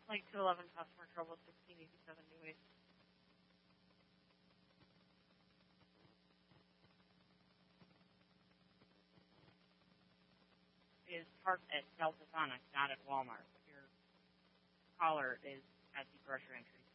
Like 211 customer trouble 1687 New Age. Is parked at Delta Sonic, not at Walmart. Your caller is at the grocery entry.